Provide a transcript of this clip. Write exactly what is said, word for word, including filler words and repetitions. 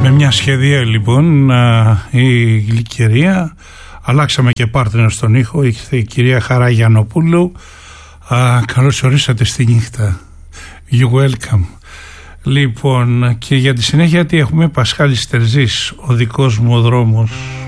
Με μια σχεδία λοιπόν η Γλυκερία, αλλάξαμε και partner στον ήχο, ήρθε η κυρία Χαρά Γιαννοπούλου. Καλώς ορίσατε στη νύχτα. You welcome. Λοιπόν, και για τη συνέχεια τι έχουμε? Πασχάλης Τερζής, ο δικός μου ο δρόμος.